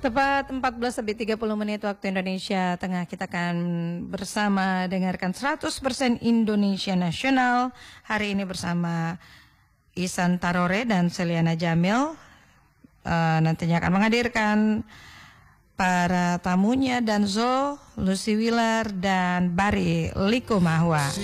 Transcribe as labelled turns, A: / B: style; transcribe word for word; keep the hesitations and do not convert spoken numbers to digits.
A: Tepat empat belas lebih tiga puluh menit waktu Indonesia Tengah, kita akan bersama dengarkan seratus persen Indonesia Nasional hari ini bersama Ihsan Tarore dan Seliana Jamil. Uh, nantinya akan menghadirkan para tamunya, Danzo, Lucy Willer, dan Bari Likumahwa.